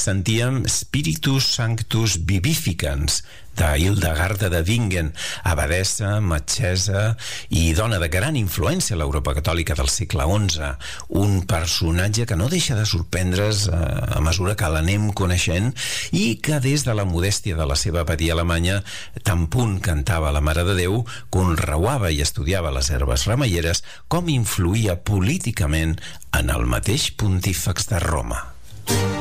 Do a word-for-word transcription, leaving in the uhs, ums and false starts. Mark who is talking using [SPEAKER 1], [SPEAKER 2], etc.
[SPEAKER 1] sentíem Spiritus Sanctus Vivificans, de Hildegarda de Bingen, abadessa, metgessa i dona de gran influència a l'Europa catòlica del segle onze. Un personatge que no deixa de sorprendre's a, a mesura que l'anem coneixent i que des de la modèstia de la seva apatia alemanya, tan punt cantava la Mare de Déu, conreuava i estudiava les herbes remeieres, com influïa políticament en el mateix pontífex de Roma.